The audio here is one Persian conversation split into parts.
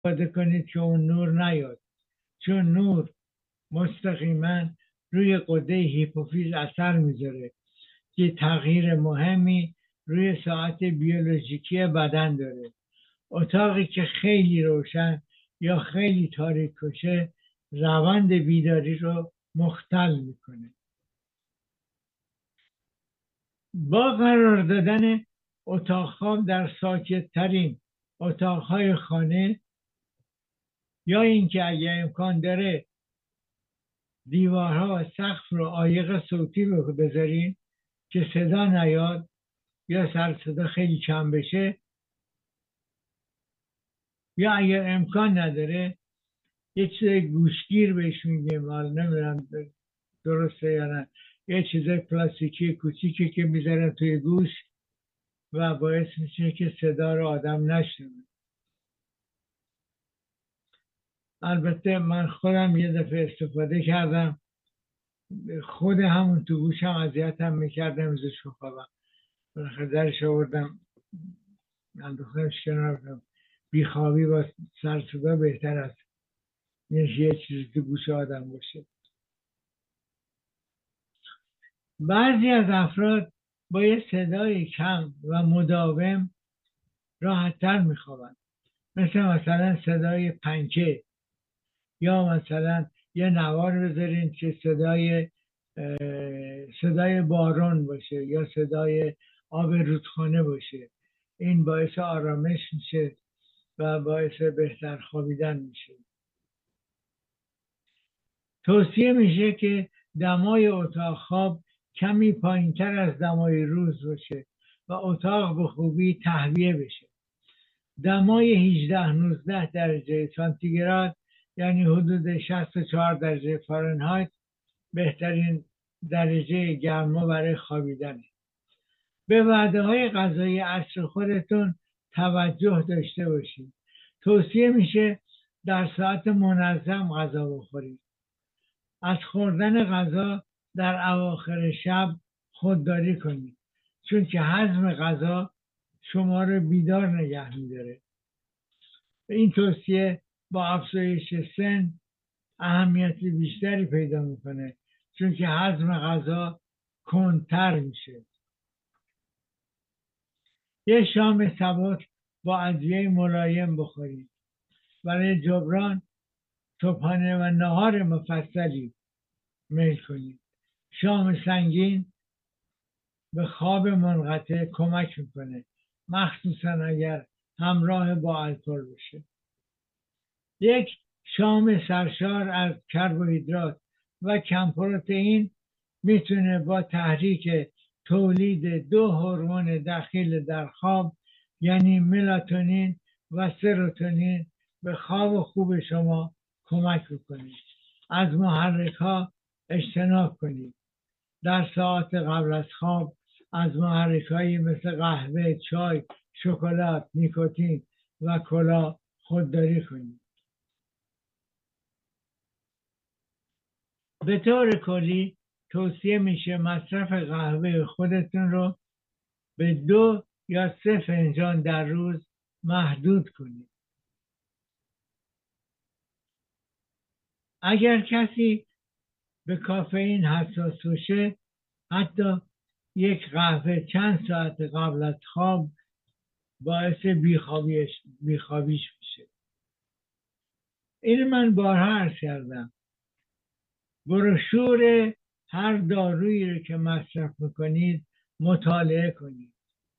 استفاده کنید که اون نور نیاد، چون نور مستقیما روی غده هیپوفیز اثر میذاره که تغییر مهمی روی ساعت بیولوژیکی بدن داره. اتاقی که خیلی روشن یا خیلی تاریک باشه روند بیداری رو مختل میکنه. با قرار دادن اتاق خواب در ساکت ترین اتاقهای خانه یا اینکه اگه امکان داره دیوارها و سقف رو عایق صوتی بذارین که صدا نیاد یا سر صدا خیلی کم بشه، یا اگر امکان نداره یه چیز گوشگیر بهش میگیم، حالا نمیدونم درسته یا نه، یه چیز پلاستیکی کوچیکی که میذارن توی گوش و باعث میشه که صدا رو آدم نشنوه. البته من خودم یه دفعه استفاده کردم، خود همون تو گوشم اذیتم میکردم ازش بخوابم، بالاخره درش آوردم انداختمش کنار. بیخوابی با سر صدا بهتر است یه چیزی تو گوش آدم باشه. بعضی از افراد با یه صدای کم و مداوم راحت‌تر میخوابند، مثلا صدای پنکه، یا مثلا یه نوار بذارین که صدای بارون باشه یا صدای آب رودخانه باشه. این باعث آرامش میشه و باعث بهتر خوابیدن میشه. توصیه میشه که دمای اتاق خواب کمی پایینتر از دمای روز باشه و اتاق به خوبی تهویه بشه. دمای 18-19 درجه سانتیگراد یعنی حدود 64 درجه فارنهایت بهترین درجه گرما برای خوابیدنه. به وعده های غذایی عصر خودتون توجه داشته باشید. توصیه میشه در ساعت منظم غذا بخورید. از خوردن غذا در اواخر شب خودداری کنید، چون که هضم غذا شما رو بیدار نگه میداره. این توصیه با افزایش سن اهمیت بیشتری پیدا میکنه، چون که هضم غذا کندتر میشه. یه شام سبک با ادویه ملایم بخورید. برای جبران صبحانه و نهار مفصلی میل کنید. شام سنگین به خواب منقطع کمک میکنه، مخصوصا اگر همراه با الکل باشه. یک شام سرشار از کربوهیدرات و کم پروتئین میتونه با تحریک تولید 2 هورمون دخیل در خواب یعنی ملاتونین و سروتونین به خواب خوب شما کمک بکنید. از محرک ها اجتناب کنید. در ساعت قبل از خواب از محرک هایی مثل قهوه، چای، شکلات، نیکوتین و کلا خودداری کنید. به طور کلی توصیه میشه مصرف قهوه خودتون رو به 2 یا 3 فنجان در روز محدود کنید. اگر کسی به کافئین حساس باشه، حتی یک قهوه چند ساعت قبل از خواب باعث بیخوابیش میشه. این من بارها عرض کردم. بروشور هر دارویی رو که مصرف میکنید مطالعه کنید.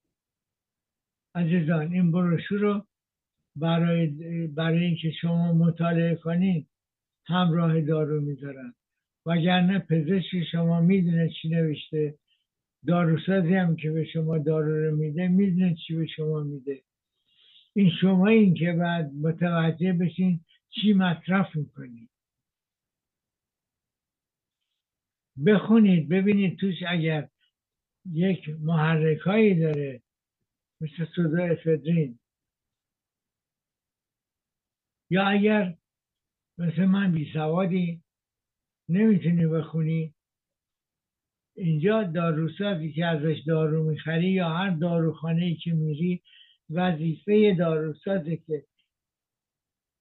عزیزان، این بروشور رو برای اینکه شما مطالعه کنید همراه دارو میذارن، وگرنه پزشک شما میدونه چی نوشته، داروسازی هم که به شما دارو رو میده میدونه چی به شما میده. این شما این که بعد متوجه بشین چی مصرف میکنید. بخونید ببینید توش اگر یک محرکایی داره مثل سودوافدرین، یا اگر مثل من بی سوادی نمیتونی بخونی، اینجا داروسازی که ازش دارو میخری یا هر داروخانه‌ای که میری وظیفه داروسازه که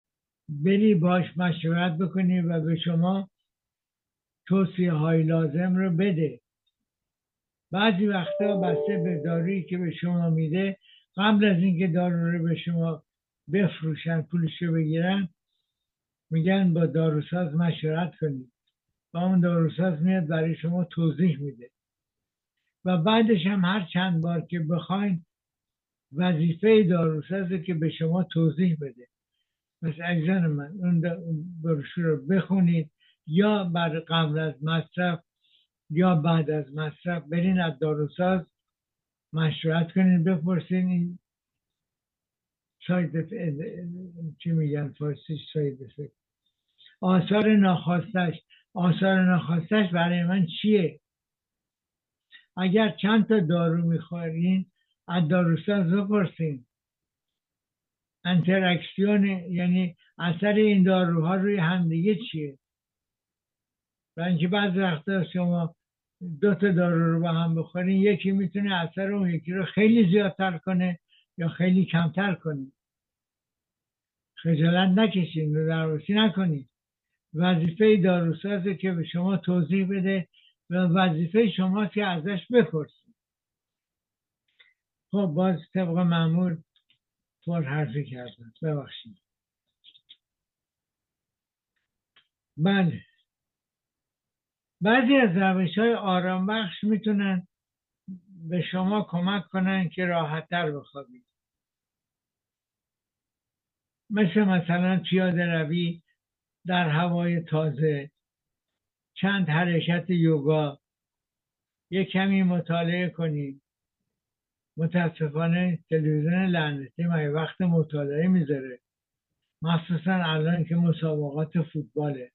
بری باش مشورت بکنی و به شما توصیه های لازم رو بده. بعضی وقتا بسته به دارویی که به شما میده، قبل از اینکه دارو رو به شما بفروشن پولش رو بگیرن، میگن با داروساز مشورت کنید و اون داروساز میاد برای شما توضیح میده و بعدش هم هر چند بار که بخواین وظیفه داروسازه که به شما توضیح بده. مثل عزیزان من اون بروشور رو بخونید، یا بعد قبل از مصرف یا بعد از مصرف برین از داروساز مشورت کنین، بپرسین این ساید چی میگن فارسیش، ساید افکت، آثار ناخواستش برای من چیه. اگر چند تا دارو میخورین از داروساز بپرسین انتراکسیون، یعنی اثر این داروها روی همدیگه چیه. و اینکه بعضی وقتا شما دو تا دارو رو با هم بخورین، یکی میتونه اثر اون یکی رو خیلی زیادتر کنه یا خیلی کمتر کنه. خجالت نکشین، رو درواسی نکنید. وظیفه داروسازه که به شما توضیح بده و وظیفه شما که ازش بپرسید. خب باز طبق معمول پر حرفی کردم، ببخشید. بله، بعضی از روش‌های آرام بخش میتونن به شما کمک کنن که راحت‌تر بخوابید. مثلا پیاده روی در هوای تازه، چند حرکت یوگا، یک کمی مطالعه کنید. متاسفانه تلویزیون لعنتی ما وقت مطالعه میذاره، مخصوصا الان که مسابقات فوتباله.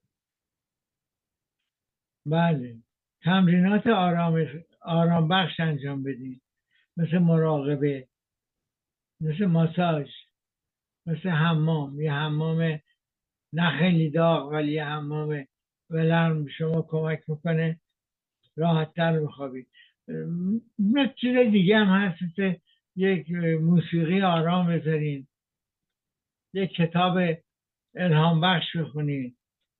بله، تمرینات آرام بخش انجام بدید، مثل مراقبه، مثل ماساژ، مثل حمام. یه حمام نه خیلی داغ ولی یه حمام ولرم شما کمک میکنه راحت تر بخوابید. مثل چیز دیگه هم هست، مثل یک موسیقی آرام بذارین، یک کتاب الهام بخش بخونید.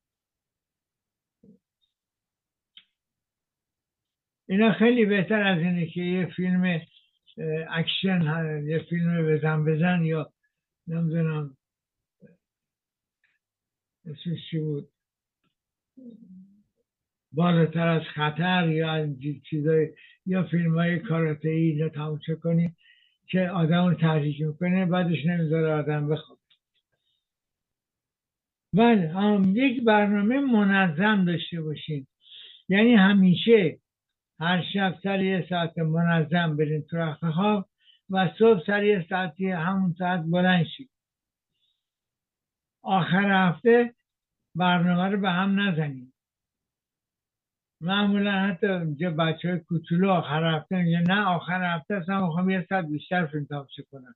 اینا خیلی بهتر از اینه که یه فیلم اکشن، یه فیلم بزن یا نمیدونم اسمش چی بود، بالاتر از خطر، یا از چیزای، یا فیلم های کاراته‌ای رو تماشا کنی که آدم رو تحریک میکنه، بعدش نمیذاره آدم بخواد. بله، یک برنامه منظم داشته باشین، یعنی همیشه هر شب سر یه ساعت منظم برین تو رخت خواب و صبح سر یه ساعتی همون ساعت بلند شید. آخر هفته برنامه رو به هم نزنید. معمولا حتی بچه های کوچولو آخر هفته میگه نه آخر هفته اصلا میخوام یه ساعت بیشتر فیلم تماشا کنم.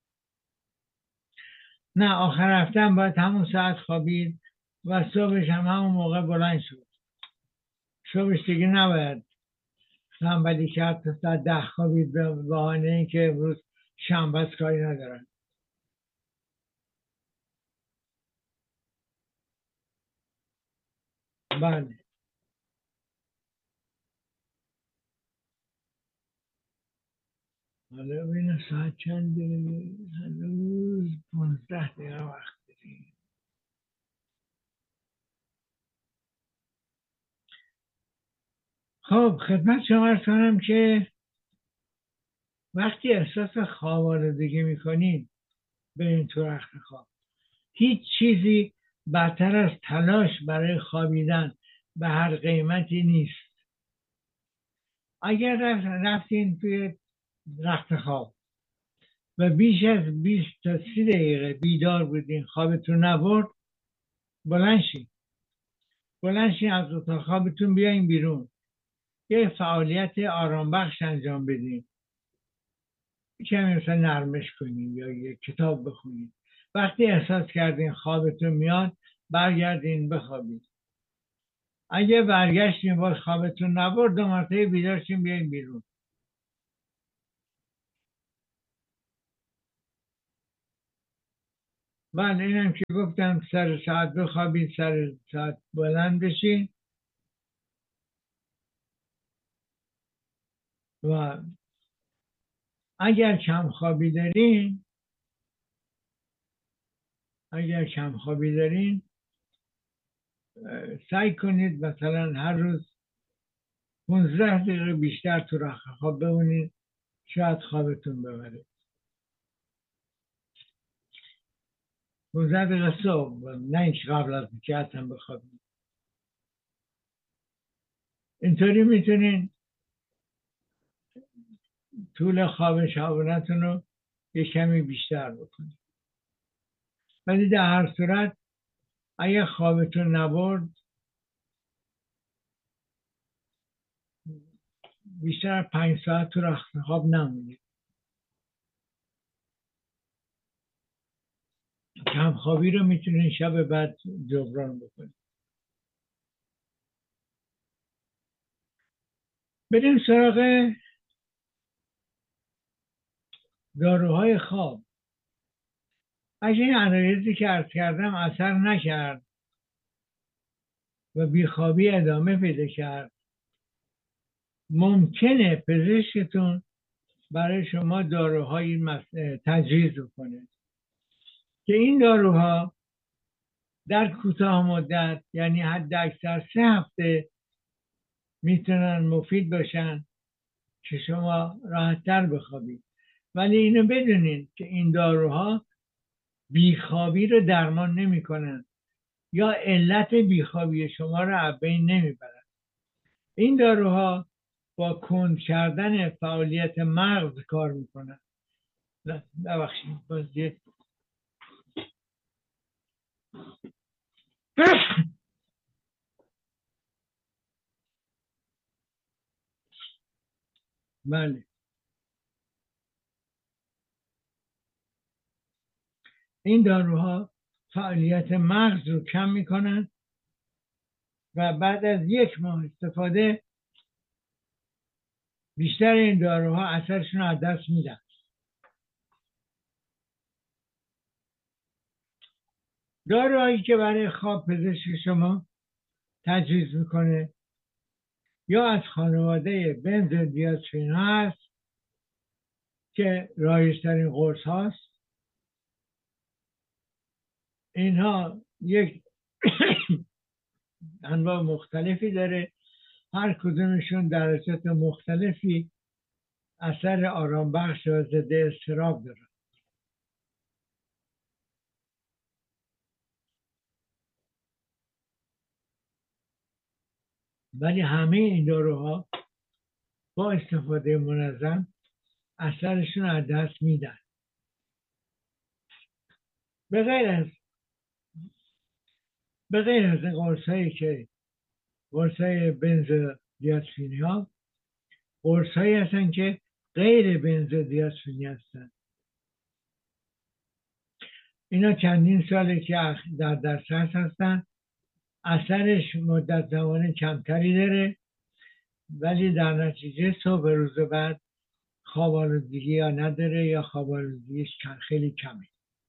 نه، آخر هفته هم باید همون ساعت خوابید و صبحش هم همون موقع بلند شد. صبحش دیگه نباید تنبلی کرد تا ساعت 10 خوابید به بهانه اینکه امروز شنبه است کاری ندارن. بله، حالا ببینم ساعت چنده. هنوز 15 دقیقه وقت داریم. خب خدمت شما عرض کنم که وقتی احساس خواب‌آلودگی میکنید برین تو رخت خواب. هیچ چیزی بدتر از تلاش برای خوابیدن به هر قیمتی نیست. اگر رفتین توی رخت خواب و بیش از 20 تا 30 دقیقه بیدار بودین، خوابتون نبرد، بلند شین از اتاق خوابتون بیاین بیرون، یه فعالیت آرام بخش انجام بدین، کمی مثلا نرمش کنین یا یه کتاب بخونین. وقتی احساس کردین خوابتون میاد برگردین بخوابید. اگه برگشتین باز خوابتون نبرد، 2 مرتبه بیدار شین بیاین بیرون. من اینم که گفتم سر ساعت بخوابید، سر ساعت بلند بشین و اگر کم خوابی دارین سعی کنید مثلا هر روز 15 دقیقه بیشتر تو رخت خواب بمونید، شاید خوابتون ببره. 15 دقیقه صبح، نه اینکه قبل از اینکه اصلا بخوابید. اینطوری میتونین طول خواب شبانه‌تون رو یه کمی بیشتر بکنید. ولی در هر صورت اگه خوابتون نبرد بیشتر از 5 ساعت تو رخت خواب نمونید. کم خوابی رو میتونین شب بعد جبران بکنید. بریم سراغ داروهای خواب. اگه این عرایضی که عرض کردم اثر نکرد و بیخوابی ادامه پیدا کرد، ممکنه پزشکتون برای شما داروهایی تجویز کنه که این داروها در کوتاه مدت، یعنی حد اکثر 3 هفته، میتونن مفید باشن که شما راحت‌تر بخوابید. ولی اینو بدونین که این داروها بیخوابی رو درمان نمی‌کنن یا علت بیخوابی شما رو از بین نمیبرن. این داروها با کند کردن فعالیت مغز کار میکنن. ببخشید بازی بله، این داروها فعالیت مغز رو کم میکنن و بعد از 1 ماه استفاده بیشتر این داروها اثرشون رو از دست میدن. داروهایی که برای خواب پزشک شما تجویز میکنه یا از خانواده بنزودیازپین هست که رایج‌ترین قرص هاست. اینها یک انواع مختلفی داره، هر کدومشون درجات مختلفی اثر آرام بخش و ضد اضطراب داره. ولی همه این داروها با استفاده منظم اثرشون از دست میدن. به غیر از این قرصایی که قرصای بنزودیازپینی ها، قرصایی هستن که غیر بنزودیازپینی هستن. اینا چندین ساله که در دسترس هستن، اثرش مدت زمان کمتری داره، ولی در نتیجه صبح روز بعد خواب آلودگی یا نداره یا خواب آلودگیش خیلی کمه.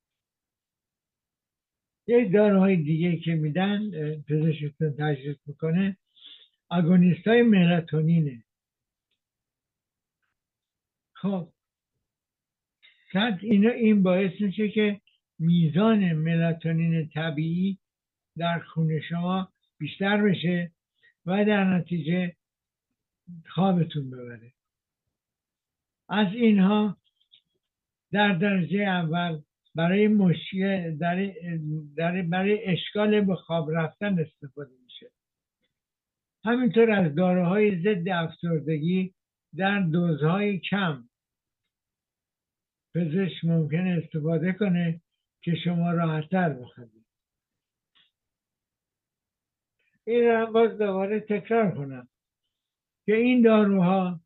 یک داروهای دیگه که میدن پزشکتون تجویز میکنه آگونیست های ملاتونینه. خب این باعث میشه که میزان ملاتونین طبیعی در خون شما بیشتر بشه و در نتیجه خوابتون ببره. از اینها در درجه اول برای مشکل برای اشکال به خواب رفتن استفاده میشه. همینطور از داروهای ضد افسردگی در دوزهای کم پزشک ممکنه استفاده کنه که شما راحت‌تر بخوابید. این رو باز دوباره تکرار کنم که این داروها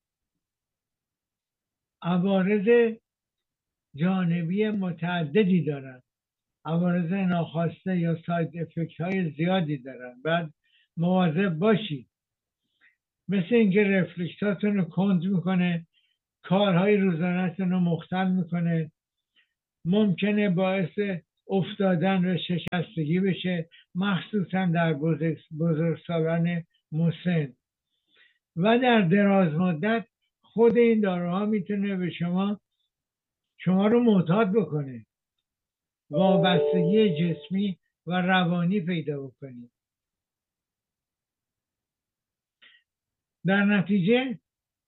عوارض جانبی متعددی دارن، عوارض ناخواسته یا ساید افکت های زیادی دارن. بعد مواظب باشید، مثل اینکه رفلکساتون رو کند میکنه، کارهای روزانه‌تون رو مختل میکنه، ممکنه باعث افتادن و شکستگی بشه، مخصوصا در بزرگسالان مسن. و در دراز مدت خود این داروها میتونه به شما رو معتاد بکنه، وابستگی جسمی و روانی پیدا بکنید. در نتیجه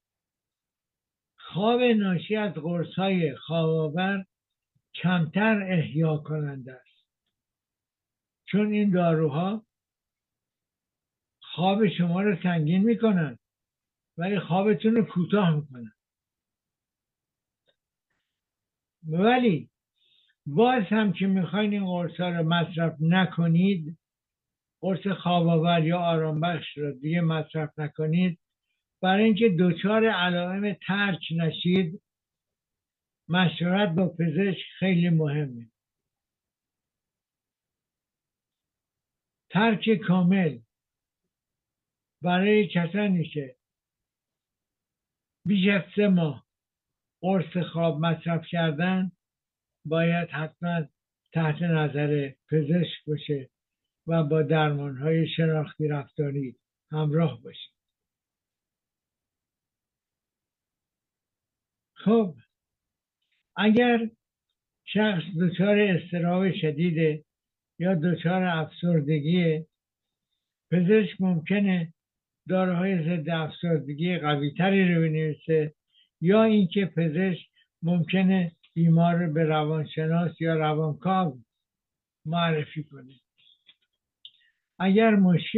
خواب ناشی از قرص‌های خواب‌آور کمتر احیا کننده است، چون این داروها خواب شما رو سنگین میکنن ولی خوابتون رو کوتاه میکنن. ولی باز هم که میخواین این قرص‌ها رو مصرف نکنید، قرص خواب‌آور یا آرامبخش رو دیگه مصرف نکنید، برای اینکه دچار علائم ترک نشید، مشورت با پزشک خیلی مهمه. ترک کامل برای کسانی که بیش از 3 ماه قرص خواب مصرف کردن باید حتما تحت نظر پزشک باشه و با درمانهای شناختی رفتاری همراه باشه. خب اگر شخص دچار اضطراب شدیده یا دچار افسردگی، پزشک ممکنه داروهای ضد افسردگی قوی تری رو بنویسه، یا اینکه پزشک ممکنه بیمار رو به روانشناس یا روانکاو معرفی کنه. اگر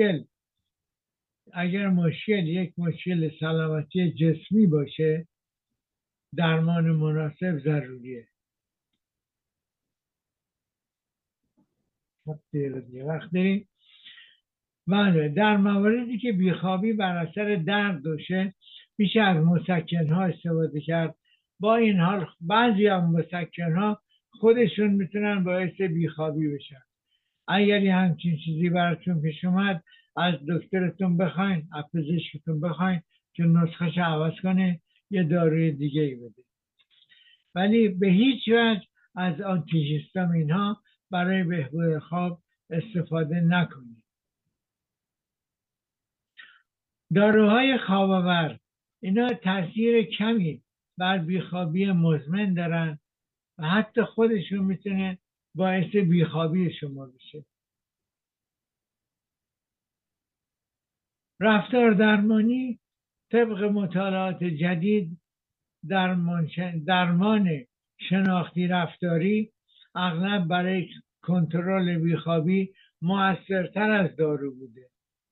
مشکل یک مشکل سلامتی جسمی باشه، درمان مناسب ضروریه. وقت داریم. بله، در مواردی که بیخوابی بر اثر درد باشه میشه از مسکن‌ها استفاده کرد. با این حال بعضی از مسکن‌ها خودشون میتونن باعث بیخوابی بشن. اگر یه همچین چیزی براتون پیش اومد، از دکترتون بخواین، از پزشکتون بخواین که نسخه‌شو عوض کنه، یه داروی دیگه ای بده. ولی به هیچ وجه از آنتی‌هیستامین ها برای بهبود خواب استفاده نکنید. داروهای خواب‌آور اینا تاثیر کمی بر بیخوابی مزمن دارن و حتی خودشون میتونه باعث بیخوابی شما بشه. رفتار درمانی طبق مطالعات جدید درمان شناختی رفتاری اغلب برای کنترل بیخوابی مؤثرتر از دارو بوده.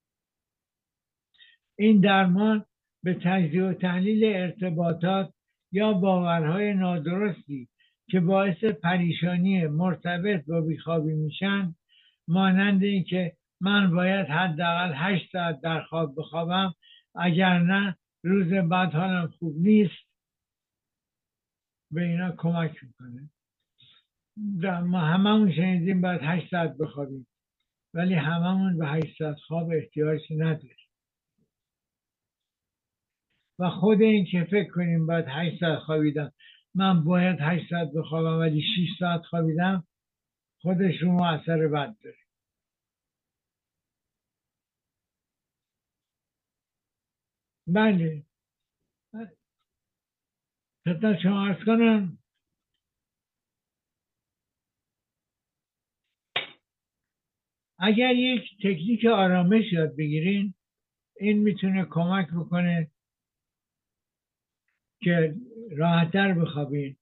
این درمان به تجزیه و تحلیل ارتباطات یا باورهای نادرستی که باعث پریشانی مرتبط با بیخوابی میشن، مانند این که من باید حداقل 8 ساعت در خواب بخوابم، اگر نه روز بعد حالم خوب نیست، به اینا کمک میکنه. ما هممون شنیدیم باید 8 ساعت بخوابیم، ولی هممون به 8 ساعت خواب احتیاج نداریم. و خود این که فکر کنیم باید 8 ساعت خوابیدم، من باید 8 ساعت بخوابم ولی 6 ساعت خوابیدم، خودش رو اثر بد داره. بله، خدمت شما عرض کنم اگر یک تکنیک آرامش یاد بگیرین، این میتونه کمک بکنه که راحت‌تر بخوابین.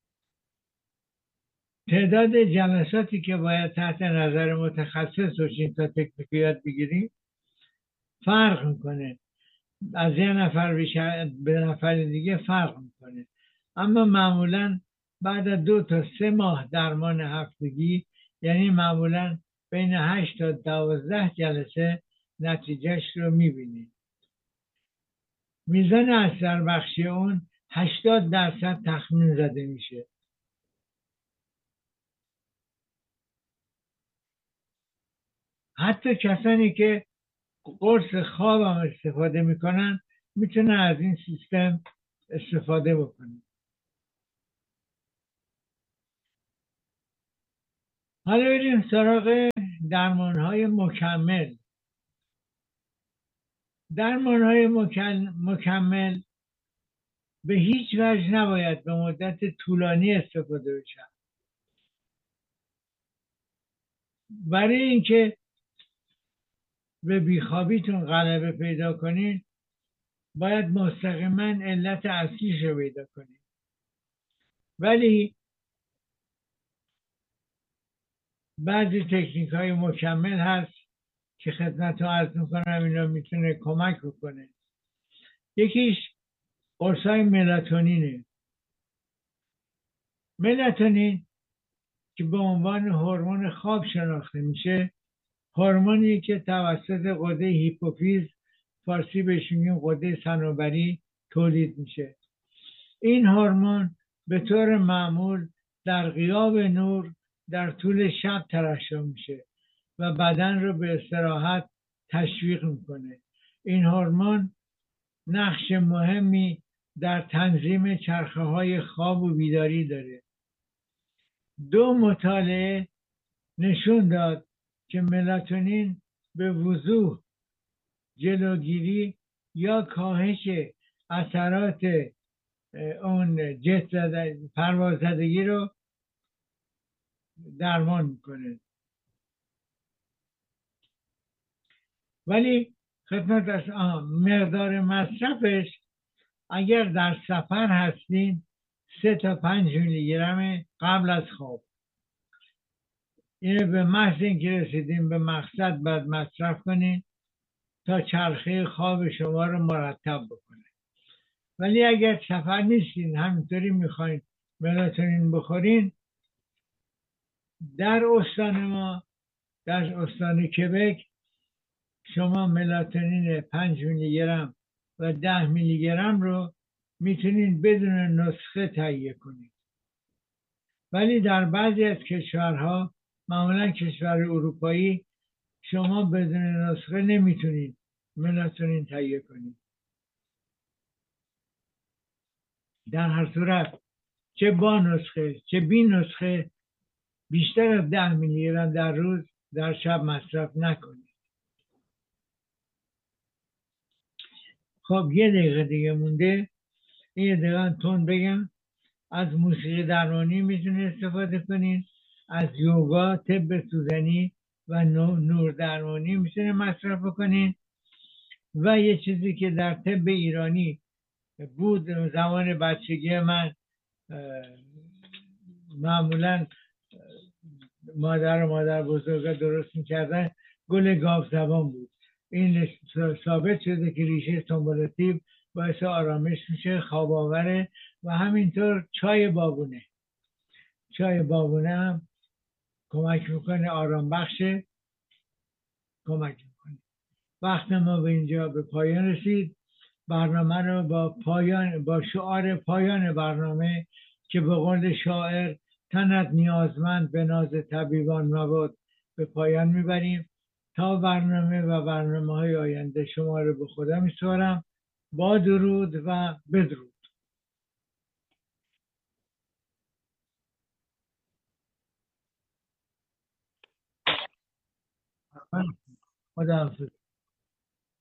تعداد جلساتی که باید تحت نظر متخصص باشین تا تکنیک یاد بگیرین فرق میکنه، از یه نفر به نفر دیگه فرق میکنه. اما معمولا بعد از 2 تا 3 ماه درمان هفتگی، یعنی معمولا بین 8 تا 12 جلسه، نتیجهش رو میبینید. میزان اثر بخشی اون 80% تخمین زده میشه. حتی کسانی که قرص خواب هم استفاده میکنن میتونن از این سیستم استفاده بکنن. حالا بریم سراغ درمانهای مکمل. درمانهای مکمل به هیچ وجه نباید به مدت طولانی استفاده بشن. برای اینکه به بیخوابیتون غلبه پیدا کنید باید مستقیما علت اصلیش رو پیدا کنید. ولی بعضی تکنیک های مکمل هست که خدمت رو عرض میکنم، اینا میتونه کمک بکنه. یکیش قرصای ملاتونینه. ملاتونین که به عنوان هورمون خواب شناخته میشه، هورمونی که توسط غده هیپوفیز، فارسی بهش میگیم غده صنوبری، تولید میشه. این هورمون به طور معمول در غیاب نور در طول شب ترشح میشه و بدن رو به استراحت تشویق میکنه. این هورمون نقش مهمی در تنظیم چرخه های خواب و بیداری داره. 2 مطالعه نشون داد که ملاتونین به وضوح جلوگیری یا کاهش اثرات اون جت پرواز زدگی رو درمان میکنه. ولی خدمت از مقدار مصرفش، اگر در سفر هستین 3 تا 5 میلی گرم قبل از خواب. اینو به محض اینکه رسیدین به مقصد باید مصرف کنین تا چرخه خواب شما رو مرتب بکنه. ولی اگر سفر نیستین، همینطوری میخواین ملاتونین بخورین، در استان ما، در استان کبک، شما ملاتونین 5 میلی گرم و 10 میلی گرم رو میتونین بدون نسخه تهیه کنید. ولی در بعضی از کشورها، معمولا کشور اروپایی، شما بدون نسخه نمیتونید ملاتونین تهیه کنید. در هر صورت چه با نسخه چه بی نسخه بیشتر از 10 میلی گرم در روز در شب مصرف نکنید. خب 1 دقیقه دیگه مونده. این 1 دقیقه تون بگم. از موسیقی درمانی میتونید استفاده کنید، از یوگا، طب سوزنی و نور درمانی میتونید مصرف بکنید. و یه چیزی که در طب ایرانی بود زمان بچگی من، معمولا مادر و مادر بزرگا درست میکردن، گل گاو زبان بود. این ثابت شده که ریشه سنبولاتیو باعث آرامش میشه، خواب آوره. و همینطور چای بابونه. چای بابونه هم کمک میکنه، آرام بخشه، کمک میکنه. وقت ما به اینجا به پایان رسید. برنامه رو با شعار پایان برنامه که به قول شاعر تنت نیازمند به ناز طبیبان مباد به پایان میبریم. تا برنامه و برنامه‌های آینده شما رو به خدا میسپارم. با درود و بدرود. خدا حافظ.